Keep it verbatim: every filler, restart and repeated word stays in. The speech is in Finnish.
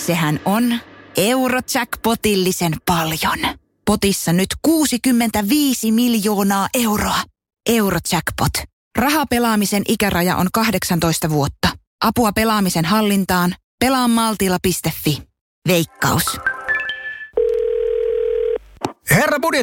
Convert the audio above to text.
Sehän on Eurojackpotillisen paljon. Potissa nyt kuusikymmentäviisi miljoonaa euroa. Eurojackpot. Rahapelaamisen ikäraja on kahdeksantoista vuotta. Apua pelaamisen hallintaan. pelaa maltilla piste fi. Veikkaus. Herra budjetti.